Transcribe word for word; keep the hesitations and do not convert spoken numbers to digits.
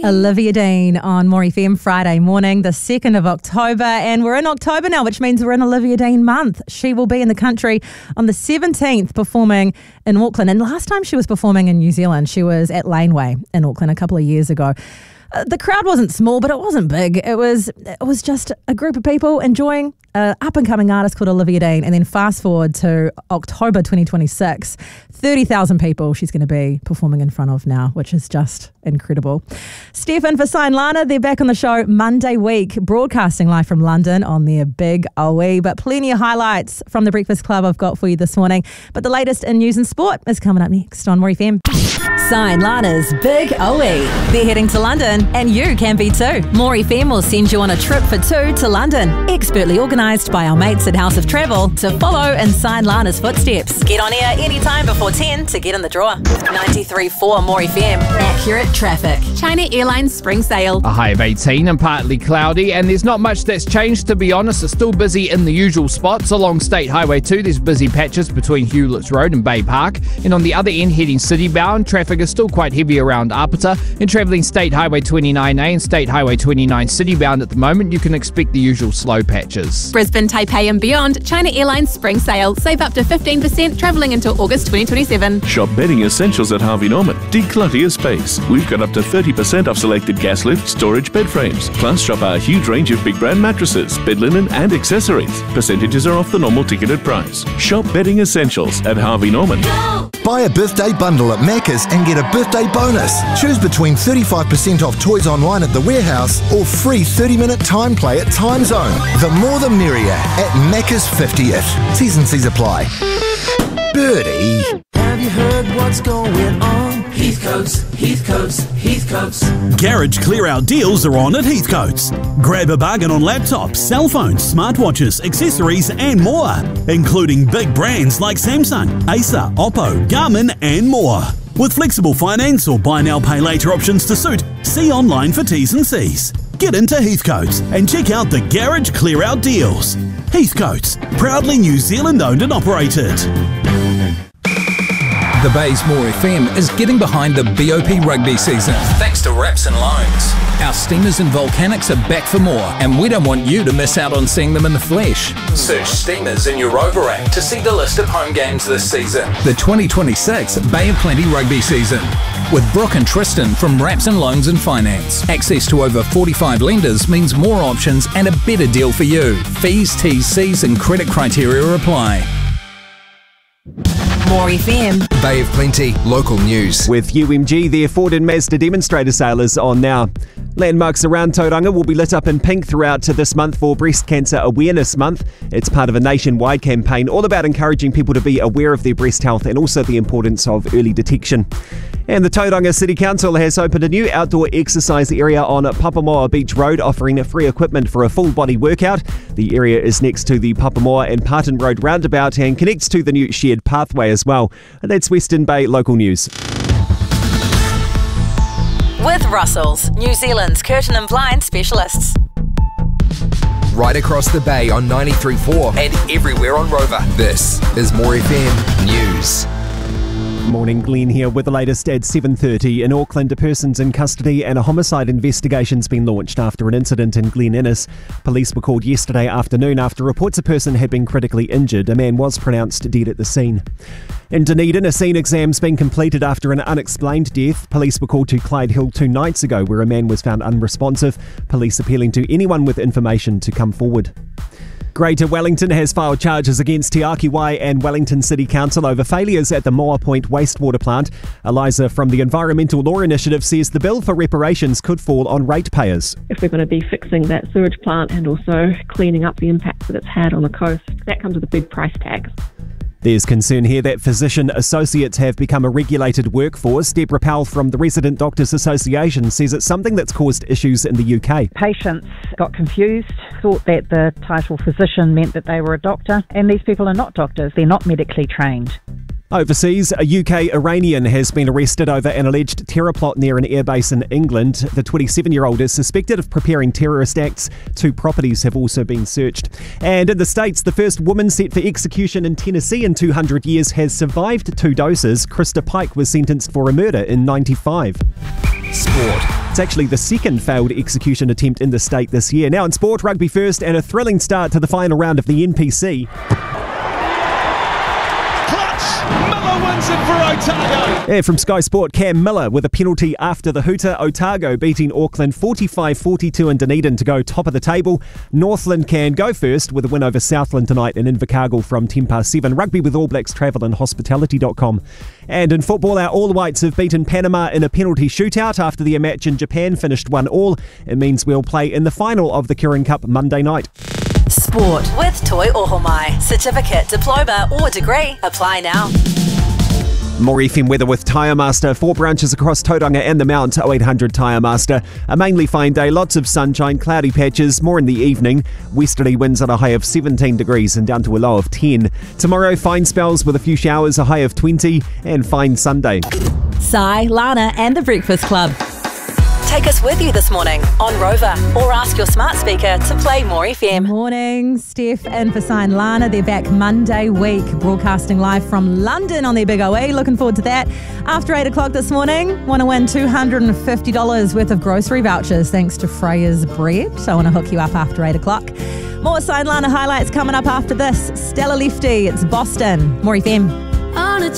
Olivia Dean on More F M Friday morning, the second of October, and we're in October now, which means we're in Olivia Dean month. She will be in the country on the seventeenth performing in Auckland, and last time she was performing in New Zealand, she was at Laneway in Auckland a couple of years ago. Uh, the crowd wasn't small, but it wasn't big. It was it was just a group of people enjoying an up-and-coming artist called Olivia Dean. And then fast forward to October twenty twenty-six, thirty thousand people she's going to be performing in front of now, which is just incredible. Stefan for Sign Lana, they're back on the show Monday week, broadcasting live from London on their big O E. But plenty of highlights from the Breakfast Club I've got for you this morning. But the latest in news and sport is coming up next on More F M. Sign Lana's Big O E. They're heading to London, and you can be too. More F M will send you on a trip for two to London, expertly organised by our mates at House of Travel to follow in Sign Lana's footsteps. Get on air anytime before ten to get in the draw. ninety-three point four More F M. Accurate traffic. China Airlines spring sale. A high of eighteen and partly cloudy, and there's not much that's changed, to be honest. It's still busy in the usual spots. Along State Highway two, there's busy patches between Hewletts Road and Bay Park. And on the other end, heading city-bound, traffic is still quite heavy around Apata. And travelling State Highway twenty-nine A and State Highway twenty-nine city-bound at the moment, you can expect the usual slow patches. Brisbane, Taipei and beyond, China Airlines spring sale. Save up to fifteen percent travelling until August twenty twenty-seven. Shop bedding essentials at Harvey Norman. Declutter your space. We've got up to thirty percent off selected gas lift storage bed frames. Plus, shop our huge range of big brand mattresses, bed linen and accessories. Percentages are off the normal ticketed price. Shop bedding essentials at Harvey Norman. Buy a birthday bundle at Macca's and get a birthday bonus. Choose between thirty-five percent off toys online at the warehouse or free thirty minute time play at Time Zone. The more the merrier at Macca's fiftieth. T's and C's apply. Birdie. Have you heard what's going on? Heathcoats, Heathcoats, Heathcoats. Garage clear out deals are on at Heathcoats. Grab a bargain on laptops, cell phones, smartwatches, accessories and more, including big brands like Samsung, Acer, Oppo, Garmin and more. With flexible finance or buy now pay later options to suit, see online for T's and C's. Get into Heathcoats and check out the garage clear out deals. Heathcoats, proudly New Zealand owned and operated. The Bay's More F M is getting behind the B O P rugby season thanks to Wraps and Loans. Our Steamers and Volcanics are back for more, and we don't want you to miss out on seeing them in the flesh. Search Steamers in your Rover app to see the list of home games this season. The twenty twenty-six Bay of Plenty rugby season. With Brooke and Tristan from Wraps and Loans and Finance. Access to over forty-five lenders means more options and a better deal for you. Fees, T's, C's and credit criteria apply. More F M. Bay of Plenty, local news. With U M G, their Ford and Mazda demonstrator sale is on now. Landmarks around Tauranga will be lit up in pink throughout to this month for Breast Cancer Awareness Month. It's part of a nationwide campaign all about encouraging people to be aware of their breast health and also the importance of early detection. And the Tauranga City Council has opened a new outdoor exercise area on Papamoa Beach Road, offering free equipment for a full-body workout. The area is next to the Papamoa and Parton Road roundabout and connects to the new shared pathway as well. And that's Western Bay local news. With Russells, New Zealand's curtain and blind specialists. Right across the bay on ninety-three point four and everywhere on Rover. This is More F M News. Morning, Glenn here with the latest at seven thirty. In Auckland, a person's in custody and a homicide investigation's been launched after an incident in Glen Innes. Police were called yesterday afternoon after reports a person had been critically injured. A man was pronounced dead at the scene. In Dunedin, a scene exam's been completed after an unexplained death. Police were called to Clyde Hill two nights ago where a man was found unresponsive. Police appealing to anyone with information to come forward. Greater Wellington has filed charges against Te Akiwai and Wellington City Council over failures at the Moa Point wastewater plant. Eliza from the Environmental Law Initiative says the bill for reparations could fall on ratepayers. If we're going to be fixing that sewage plant and also cleaning up the impacts that it's had on the coast, that comes with a big price tag. There's concern here that physician associates have become a regulated workforce. Deborah Powell from the Resident Doctors Association says it's something that's caused issues in the U K. Patients got confused, thought that the title physician meant that they were a doctor, and these people are not doctors, they're not medically trained. Overseas, a U K Iranian has been arrested over an alleged terror plot near an airbase in England. The twenty-seven-year-old is suspected of preparing terrorist acts. Two properties have also been searched. And in the States, the first woman set for execution in Tennessee in two hundred years has survived two doses. Krista Pike was sentenced for a murder in ninety-five. Sport. It's actually the second failed execution attempt in the state this year. Now in sport, rugby first, and a thrilling start to the final round of the N P C. Wins it for Otago. Yeah, from Sky Sport, Cam Miller with a penalty after the hooter. Otago beating Auckland forty-five forty-two in Dunedin to go top of the table. Northland can go first with a win over Southland tonight in Invercargill from ten past seven. Rugby with All Blacks travel and hospitality dot com. And in football, our All Whites have beaten Panama in a penalty shootout after their match in Japan finished one all. It means we'll play in the final of the Kirin Cup Monday night. Sport with Toi Ohomai. Certificate, diploma or degree. Apply now. More F M weather with Tyre Master. Four branches across Tauranga and the Mount. oh eight hundred Tyre Master. A mainly fine day, lots of sunshine, cloudy patches, more in the evening. Westerly winds at a high of seventeen degrees and down to a low of ten. Tomorrow, fine spells with a few showers, a high of twenty, and fine Sunday. Sai, Lana and the Breakfast Club. Take us with you this morning on Rover or ask your smart speaker to play More F M. Morning, Steph and for Sign Lana. They're back Monday week, broadcasting live from London on their Big O E. Looking forward to that. After eight o'clock this morning, want to win two hundred fifty dollars worth of grocery vouchers thanks to Freya's Bread. So I want to hook you up after eight o'clock. More Sign Lana highlights coming up after this. Stella Lefty, it's Boston. More F M.